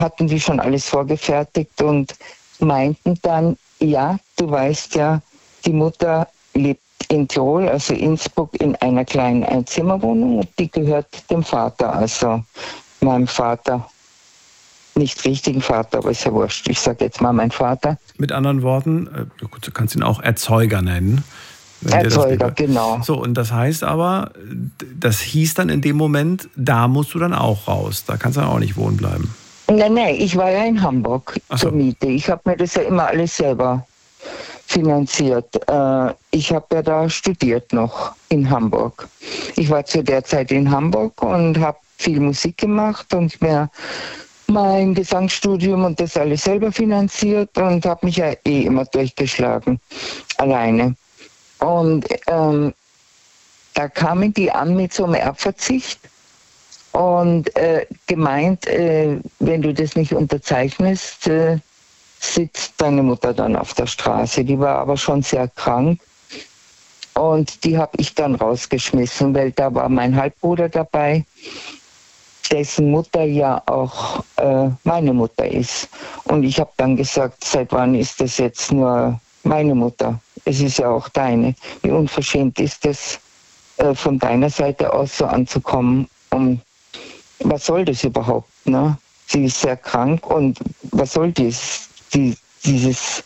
hatten die schon alles vorgefertigt und meinten dann, ja, du weißt ja, die Mutter lebt in Tirol, also Innsbruck, in einer kleinen Einzimmerwohnung und die gehört dem Vater, also meinem Vater. Nicht richtigen Vater, aber ist ja wurscht. Ich sage jetzt mal mein Vater. Mit anderen Worten, du kannst ihn auch Erzeuger nennen. Erzeuger, genau. So, und das heißt aber, das hieß dann in dem Moment, da musst du dann auch raus. Da kannst du dann auch nicht wohnen bleiben. Nein, ich war ja in Hamburg zur Miete. Ich habe mir das ja immer alles selber finanziert. Ich habe ja da studiert noch in Hamburg. Ich war zu der Zeit in Hamburg und habe viel Musik gemacht und mir mein Gesangsstudium und das alles selber finanziert und habe mich ja immer durchgeschlagen, alleine. Und da kamen die an mit so einem Erbverzicht und gemeint, wenn du das nicht unterzeichnest, sitzt deine Mutter dann auf der Straße. Die war aber schon sehr krank und die habe ich dann rausgeschmissen, weil da war mein Halbbruder dabei, dessen Mutter ja auch meine Mutter ist. Und ich habe dann gesagt, seit wann ist das jetzt nur meine Mutter? Es ist ja auch deine. Wie unverschämt ist es, von deiner Seite aus so anzukommen? Und was soll das überhaupt? Ne? Sie ist sehr krank und was soll dieses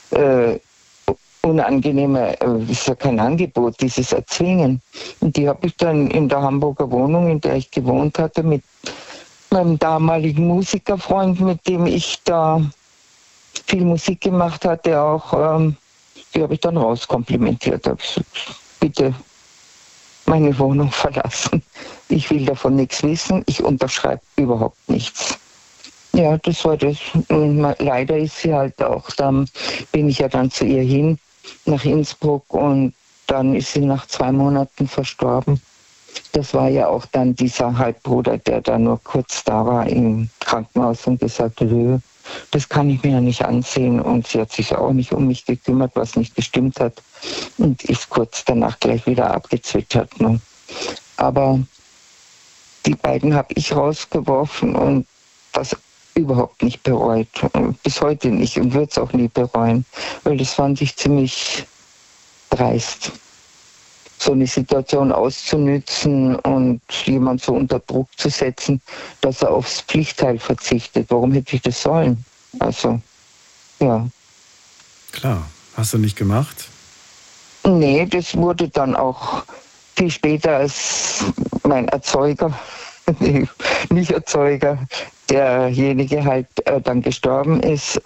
unangenehme, ist ja kein Angebot, dieses Erzwingen. Und die habe ich dann in der Hamburger Wohnung, in der ich gewohnt hatte, mit meinem damaligen Musikerfreund, mit dem ich da viel Musik gemacht hatte, auch, die habe ich dann rauskomplimentiert. Habe gesagt, bitte meine Wohnung verlassen. Ich will davon nichts wissen, ich unterschreibe überhaupt nichts. Ja, das war das. Und leider ist sie halt auch, dann bin ich ja dann zu ihr hin, nach Innsbruck, und dann ist sie nach 2 Monaten verstorben. Das war ja auch dann dieser Halbbruder, der da nur kurz da war im Krankenhaus und gesagt hat, das kann ich mir ja nicht ansehen. Und sie hat sich auch nicht um mich gekümmert, was nicht gestimmt hat. Und ist kurz danach gleich wieder abgezwittert. Ne? Aber die beiden habe ich rausgeworfen und das überhaupt nicht bereut. Bis heute nicht und würde es auch nie bereuen. Weil das fand ich ziemlich dreist. So eine Situation auszunützen und jemand so unter Druck zu setzen, dass er aufs Pflichtteil verzichtet. Warum hätte ich das sollen? Also, ja. Klar, hast du nicht gemacht? Nee, das wurde dann auch viel später als mein Erzeuger, nicht Erzeuger, derjenige halt dann gestorben ist,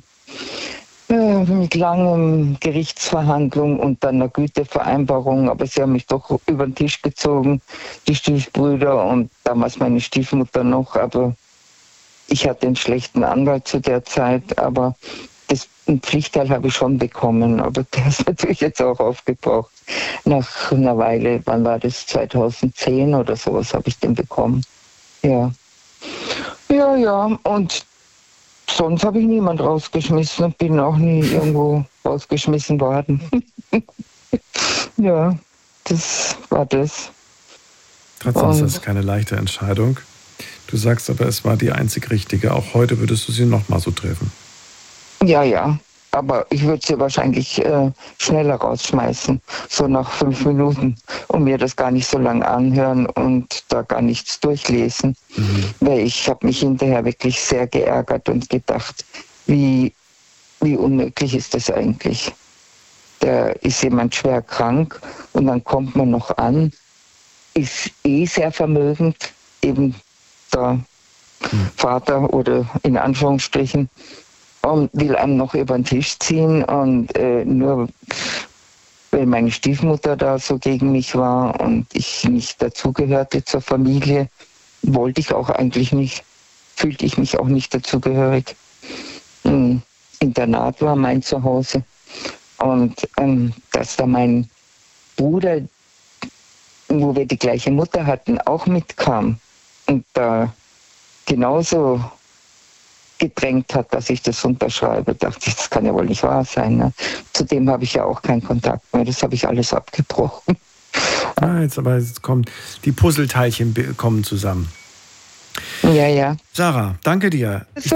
mit langen Gerichtsverhandlungen und dann einer Gütevereinbarung, aber sie haben mich doch über den Tisch gezogen, die Stiefbrüder und damals meine Stiefmutter noch, aber ich hatte einen schlechten Anwalt zu der Zeit, aber einen Pflichtteil habe ich schon bekommen, aber der ist natürlich jetzt auch aufgebraucht. Nach einer Weile, wann war das, 2010 oder sowas, habe ich den bekommen. Ja. Ja, und sonst habe ich niemand rausgeschmissen und bin auch nie irgendwo rausgeschmissen worden. Ja, das war das. Trotzdem ist das keine leichte Entscheidung. Du sagst aber, es war die einzig richtige. Auch heute würdest du sie nochmal so treffen. Ja, aber ich würde sie wahrscheinlich schneller rausschmeißen, so nach 5 Minuten, und mir das gar nicht so lange anhören und da gar nichts durchlesen. Weil ich habe mich hinterher wirklich sehr geärgert und gedacht, wie unmöglich ist das eigentlich? Da ist jemand schwer krank und dann kommt man noch an, ist sehr vermögend, eben der Vater oder in Anführungsstrichen, und will einem noch über den Tisch ziehen und nur weil meine Stiefmutter da so gegen mich war und ich nicht dazugehörte zur Familie, wollte ich auch eigentlich nicht, fühlte ich mich auch nicht dazugehörig. Internat war mein Zuhause und dass da mein Bruder, wo wir die gleiche Mutter hatten, auch mitkam und da genauso gedrängt hat, dass ich das unterschreibe, dachte ich, das kann ja wohl nicht wahr sein. Ne? Zudem habe ich ja auch keinen Kontakt mehr, das habe ich alles abgebrochen. Jetzt kommen die Puzzleteilchen kommen zusammen. Ja, ja. Sarah, danke dir.